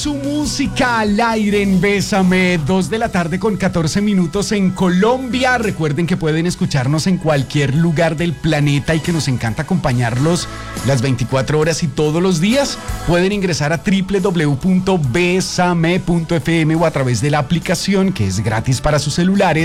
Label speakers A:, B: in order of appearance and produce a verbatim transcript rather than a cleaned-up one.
A: su música al aire en Bésame, dos de la tarde con catorce minutos en Colombia. Recuerden que pueden escucharnos en cualquier lugar del planeta y que nos encanta acompañarlos las veinticuatro horas y todos los días. Pueden ingresar a doble u doble u doble u punto besame punto f m o a través de la aplicación que es gratis para sus celulares.